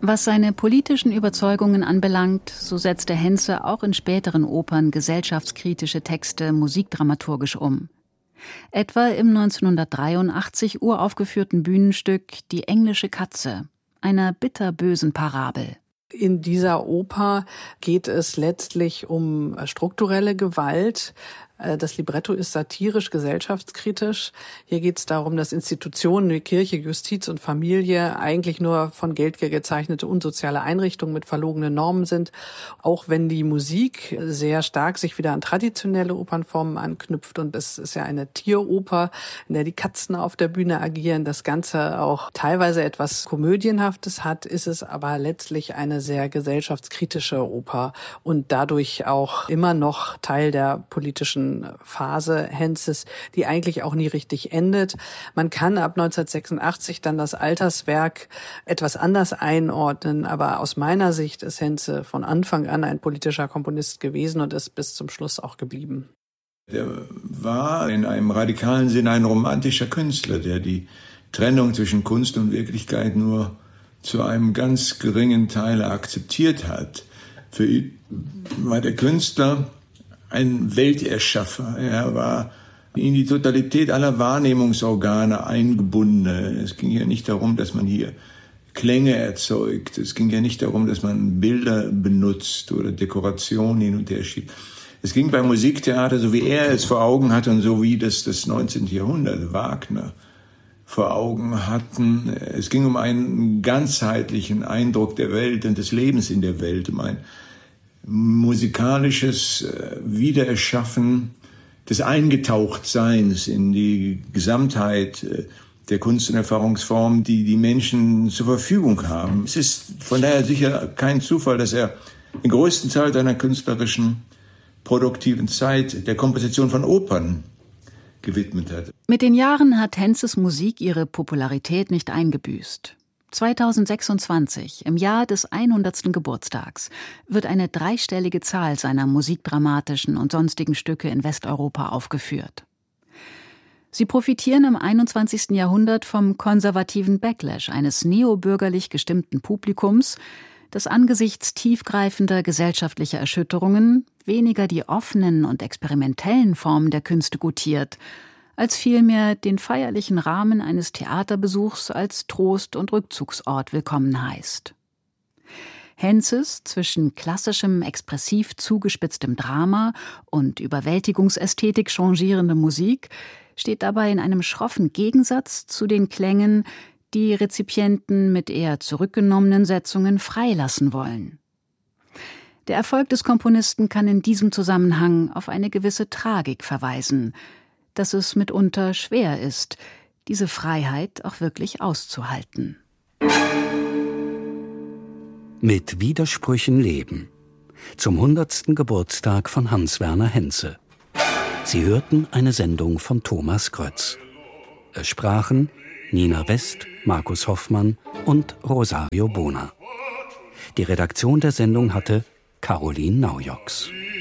Was seine politischen Überzeugungen anbelangt, so setzte Henze auch in späteren Opern gesellschaftskritische Texte musikdramaturgisch um. Etwa im 1983 uraufgeführten Bühnenstück »Die englische Katze«, einer bitterbösen Parabel. In dieser Oper geht es letztlich um strukturelle Gewalt. Das Libretto ist satirisch, gesellschaftskritisch. Hier geht es darum, dass Institutionen wie Kirche, Justiz und Familie eigentlich nur von Geldgier gezeichnete unsoziale Einrichtungen mit verlogenen Normen sind. Auch wenn die Musik sehr stark sich wieder an traditionelle Opernformen anknüpft. Und es ist ja eine Tieroper, in der die Katzen auf der Bühne agieren. Das Ganze auch teilweise etwas Komödienhaftes hat, ist es aber letztlich eine sehr gesellschaftskritische Oper und dadurch auch immer noch Teil der politischen Phase Henzes, die eigentlich auch nie richtig endet. Man kann ab 1986 dann das Alterswerk etwas anders einordnen, aber aus meiner Sicht ist Henze von Anfang an ein politischer Komponist gewesen und ist bis zum Schluss auch geblieben. Der war in einem radikalen Sinne ein romantischer Künstler, der die Trennung zwischen Kunst und Wirklichkeit nur zu einem ganz geringen Teil akzeptiert hat. Für ihn war der Künstler ein Welterschaffer. Er war in die Totalität aller Wahrnehmungsorgane eingebunden. Es ging ja nicht darum, dass man hier Klänge erzeugt. Es ging ja nicht darum, dass man Bilder benutzt oder Dekorationen hin und her schiebt. Es ging beim Musiktheater, so wie er es vor Augen hatte und so wie das 19. Jahrhundert, Wagner, vor Augen hatten. Es ging um einen ganzheitlichen Eindruck der Welt und des Lebens in der Welt, um ein musikalisches Wiedererschaffen des Eingetauchtseins in die Gesamtheit der Kunst- und Erfahrungsformen, die die Menschen zur Verfügung haben. Es ist von daher sicher kein Zufall, dass er den größten Teil seiner künstlerischen, produktiven Zeit der Komposition von Opern gewidmet hat. Mit den Jahren hat Henzes Musik ihre Popularität nicht eingebüßt. 2026, im Jahr des 100. Geburtstags, wird eine dreistellige Zahl seiner musikdramatischen und sonstigen Stücke in Westeuropa aufgeführt. Sie profitieren im 21. Jahrhundert vom konservativen Backlash eines neobürgerlich gestimmten Publikums, das angesichts tiefgreifender gesellschaftlicher Erschütterungen weniger die offenen und experimentellen Formen der Künste gutiert, als vielmehr den feierlichen Rahmen eines Theaterbesuchs als Trost- und Rückzugsort willkommen heißt. Henzes zwischen klassischem, expressiv zugespitztem Drama und Überwältigungsästhetik changierende Musik steht dabei in einem schroffen Gegensatz zu den Klängen, die Rezipienten mit eher zurückgenommenen Setzungen freilassen wollen. Der Erfolg des Komponisten kann in diesem Zusammenhang auf eine gewisse Tragik verweisen, dass es mitunter schwer ist, diese Freiheit auch wirklich auszuhalten. Mit Widersprüchen leben. Zum 100. Geburtstag von Hans-Werner Henze. Sie hörten eine Sendung von Thomas Grötz. Es sprachen Nina West, Markus Hoffmann und Rosario Bona. Die Redaktion der Sendung hatte Caroline Naujoks.